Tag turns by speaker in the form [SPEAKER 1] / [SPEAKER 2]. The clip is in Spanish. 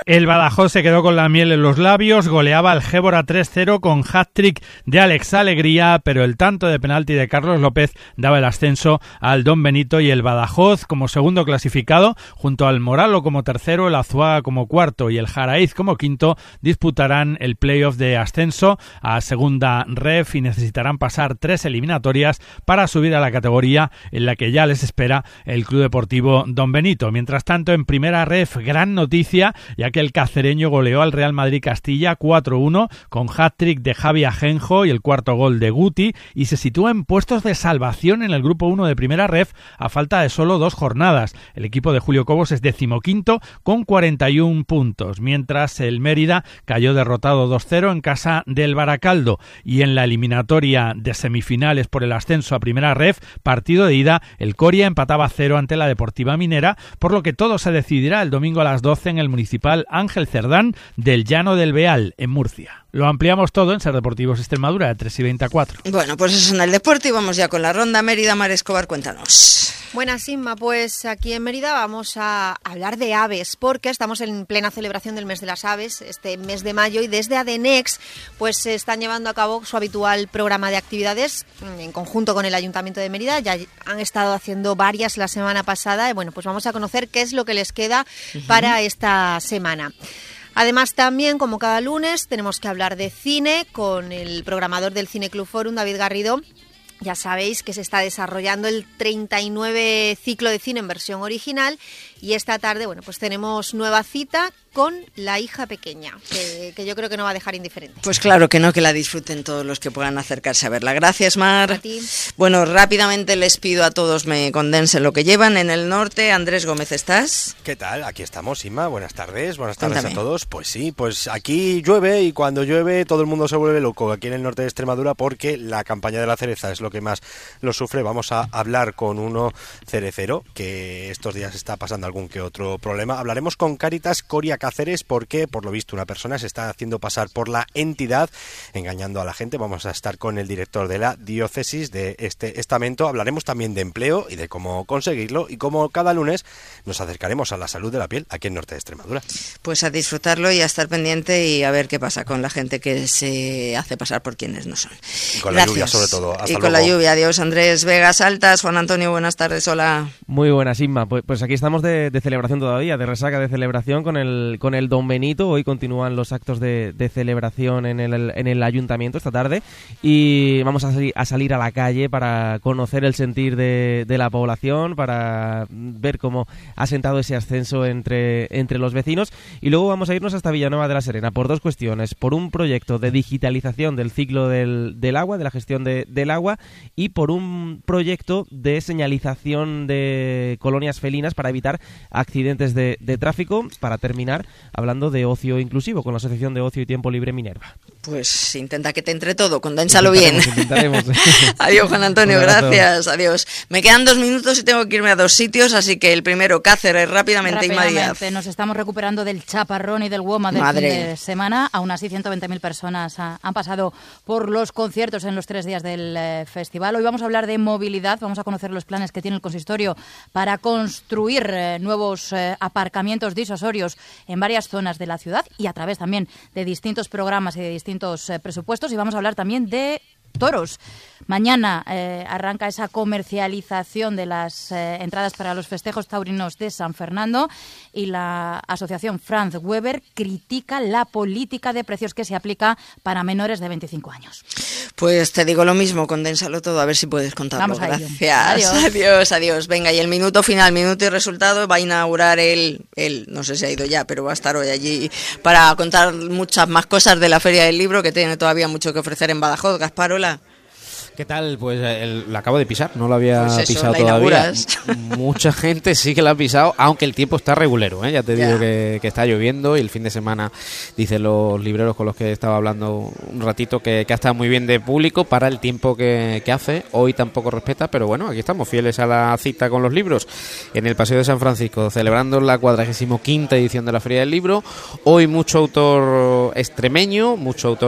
[SPEAKER 1] El Badajoz se quedó con la miel en los labios, goleaba al Gébora 3-0 con hat-trick de Alex Alegría, pero el tanto de penalti de Carlos López daba el ascenso al Don Benito y el Badajoz como segundo clasificado, junto al Moralo como tercero, el Azuaga como cuarto y el Jaraíz como quinto, disputarán el playoff de ascenso a segunda ref y necesitarán pasar 3 eliminatorias para subir a la categoría en la que ya les espera el Club Deportivo Don Benito. Mientras tanto, en primera ref, gran noticia, ya que el cacereño goleó al Real Madrid Castilla 4-1 con hat-trick de Javi Ajenjo y el cuarto gol de Guti, y se sitúa en puestos de salvación en el grupo 1 de primera ref a falta de solo 2 jornadas. El equipo de Julio Cobos es 15º con 41 puntos, mientras el Mérida cayó derrotado 2-0 en casa del Baracaldo, y en la eliminatoria de semifinales por el ascenso a primera ref, partido de ida, el Coria empataba 0 ante la Deportiva Minera, por lo que todo se decidirá el domingo a las 12 en el Municipal Ángel Cerdán del Llano del Beal, en Murcia. Lo ampliamos todo en Ser Deportivos Extremadura, de 3:24.
[SPEAKER 2] Bueno, pues eso en el deporte y vamos ya con la ronda Mérida. Mar Escobar, cuéntanos.
[SPEAKER 3] Buenas, Inma. Pues aquí en Mérida vamos a hablar de aves, porque estamos en plena celebración del mes de las aves, este mes de mayo, y desde ADENEX pues se están llevando a cabo su habitual programa de actividades en conjunto con el Ayuntamiento de Mérida. Ya han estado haciendo varias la semana pasada y bueno, pues vamos a conocer qué es lo que les queda para esta semana. Además, también, como cada lunes, tenemos que hablar de cine con el programador del Cine Club Forum, David Garrido. Ya sabéis que se está desarrollando el 39 ciclo de cine en versión original y esta tarde, bueno, pues tenemos nueva cita con La hija pequeña, que yo creo que no va a dejar indiferente.
[SPEAKER 2] Pues claro que no, que la disfruten todos los que puedan acercarse a verla. Gracias, Mar.
[SPEAKER 3] A ti.
[SPEAKER 2] Bueno, rápidamente les pido a todos me condensen lo que llevan. En el norte, Andrés Gómez, ¿estás?
[SPEAKER 4] ¿Qué tal? Aquí estamos, Inma. Buenas tardes
[SPEAKER 2] Cuéntame.
[SPEAKER 4] a todos. Pues sí, pues aquí llueve y cuando llueve todo el mundo se vuelve loco aquí en el norte de Extremadura porque la campaña de la cereza es lo que más lo sufre. Vamos a hablar con uno cerecero que estos días está pasando algún que otro problema. Hablaremos con Cáritas Coria Cáceres porque, por lo visto, una persona se está haciendo pasar por la entidad, engañando a la gente. Vamos a estar con el director de la diócesis de este estamento. Hablaremos también de empleo y de cómo conseguirlo, y como cada lunes nos acercaremos a la salud de la piel aquí en norte de Extremadura.
[SPEAKER 2] Pues a disfrutarlo y a estar pendiente y a ver qué pasa con la gente que se hace pasar por quienes no son.
[SPEAKER 4] Y con
[SPEAKER 2] Gracias.
[SPEAKER 4] la lluvia, sobre todo. Hasta
[SPEAKER 2] y con
[SPEAKER 4] luego.
[SPEAKER 2] la lluvia. Adiós, Andrés. Vegas Altas, Juan Antonio, buenas tardes. Hola.
[SPEAKER 5] Muy buenas, Inma. Pues aquí estamos de celebración todavía, de resaca de celebración con el Don Benito. Hoy continúan los actos de celebración en el ayuntamiento esta tarde y vamos a salir a la calle para conocer el sentir de la población, para ver cómo ha sentado ese ascenso entre los vecinos, y luego vamos a irnos hasta Villanueva de la Serena por 2 cuestiones: por un proyecto de digitalización del ciclo del agua, de la gestión del agua, y por un proyecto de señalización de colonias felinas para evitar accidentes de tráfico, para terminar hablando de ocio inclusivo con la Asociación de Ocio y Tiempo Libre Minerva.
[SPEAKER 2] Pues intenta que te entre todo, condénsalo bien.
[SPEAKER 5] Intentaremos.
[SPEAKER 2] Adiós, Juan Antonio,
[SPEAKER 5] Un abrazo.
[SPEAKER 2] gracias, adiós. Me quedan 2 minutos y tengo que irme a 2 sitios, así que el primero, Cáceres, rápidamente. Inma Díaz.
[SPEAKER 6] Nos estamos recuperando del chaparrón y del WOMA del fin de semana. Aún así, 120.000 personas han pasado por los conciertos en los 3 días del festival. Hoy vamos a hablar de movilidad, vamos a conocer los planes que tiene el consistorio para construir nuevos aparcamientos disuasorios en varias zonas de la ciudad y a través también de distintos programas y de distintos presupuestos, y vamos a hablar también de toros. Mañana arranca esa comercialización de las entradas para los festejos taurinos de San Fernando, y la asociación Franz Weber critica la política de precios que se aplica para menores de 25 años.
[SPEAKER 2] Pues te digo lo mismo, condénsalo todo, a ver si puedes contarlo.
[SPEAKER 6] Vamos a ello.
[SPEAKER 2] Gracias. Adiós. Venga, y el minuto final, minuto y resultado, va a inaugurar no sé si ha ido ya, pero va a estar hoy allí para contar muchas más cosas de la Feria del Libro, que tiene todavía mucho que ofrecer en Badajoz. Gaspar, hola.
[SPEAKER 7] ¿Qué tal? Pues la acabo de pisar, no la había
[SPEAKER 2] Pues eso,
[SPEAKER 7] pisado
[SPEAKER 2] la
[SPEAKER 7] todavía.
[SPEAKER 2] inauguras.
[SPEAKER 7] Mucha gente sí que la ha pisado, aunque el tiempo está regulero, ¿eh? Ya te digo que está lloviendo, y el fin de semana, dicen los libreros con los que estaba hablando un ratito, que ha estado muy bien de público para el tiempo que hace. Hoy tampoco respeta, pero bueno, aquí estamos fieles a la cita con los libros en el Paseo de San Francisco, celebrando la 45ª edición de la Feria del Libro. Hoy mucho autor extremeño, mucho autor